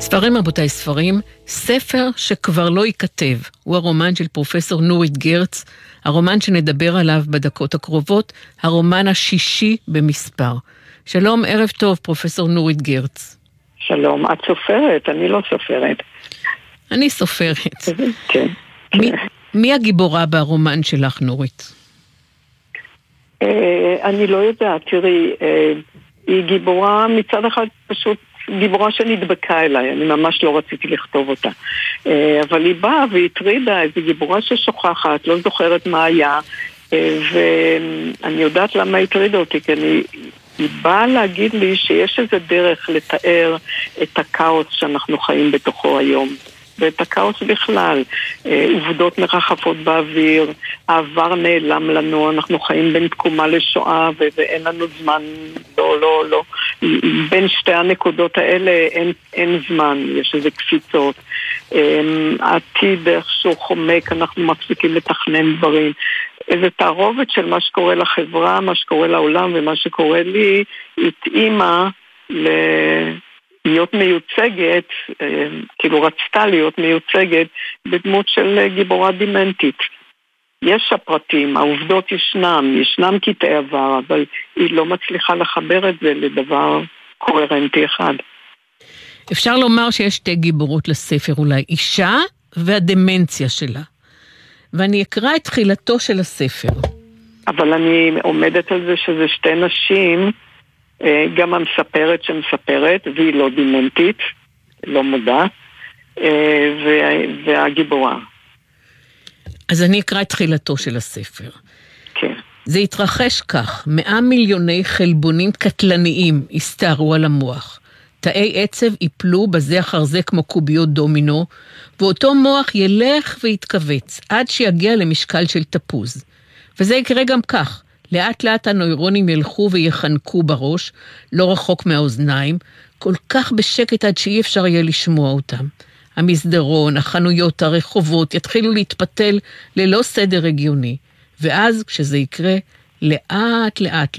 ספרים, רבותיי, ספרים, ספר שכבר לא ייכתב, הוא הרומן של פרופסור נורית גרץ, הרומן שנדבר עליו בדקות הקרובות, הרומן השישי במספר. שלום, ערב טוב, פרופסור נורית גרץ. שלום, את סופרת, אני לא סופרת. אני סופרת. כן. מי הגיבורה ברומן שלך, נורית? אני לא יודעת, תראי, היא גיבורה מצד אחד פשוט גיבורה שנדבקה אליי, אני ממש לא רציתי לכתוב אותה. אבל היא באה והטרידה, איזו גיבורה ששוכחת, לא זוכרת מה היה, ואני יודעת למה היא הטרידה אותי, כי היא באה להגיד לי שיש איזה דרך לתאר את הקאוס שאנחנו חיים בתוכו היום. ואת הקאוס בכלל, עובדות מרחפות באוויר, העבר נעלם לנו, אנחנו חיים בין תקומה לשואה ואין לנו זמן, לא, בין שתי הנקודות האלה אין זמן, יש איזה קפיצות, העתיד איכשהו חומק, אנחנו מפסיקים לתכנן דברים, איזה תערובת של מה שקורה לחברה, מה שקורה לעולם ומה שקורה לי, התאימה להיות מיוצגת, כאילו רצתה להיות מיוצגת בדמות של גיבורה דימנטית. יש הפרטים, העובדות ישנם קטעי עבר, אבל היא לא מצליחה לחבר את זה לדבר קוהרנטי אחד. אפשר לומר שיש שתי גיבורות לספר, אולי אישה והדמנציה שלה. ואני אקרא את תחילתו של הספר. אבל אני עומדת על זה שזה שתי נשים, גם המספרת שמספרת, והיא לא דימנטית, לא מודע, והגיבורה. אז אני אקרא את תחילתו של הספר. כן. זה התרחש כך, 100 מיליוני חלבונים קטלניים הסתערו על המוח. תאי עצב יפלו בזה אחר זה כמו קוביות דומינו, ואותו מוח ילך ויתכווץ, עד שיגיע למשקל של תפוז. וזה יקרה גם כך. לאט לאט הנוירונים ילכו ויחנקו בראש, לא רחוק מהאוזניים, כל כך בשקט עד שאי אפשר יהיה לשמוע אותם. המסדרון, החנויות, הרחובות יתחילו להתפתל ללא סדר הגיוני, ואז כשזה יקרה, לאט לאט,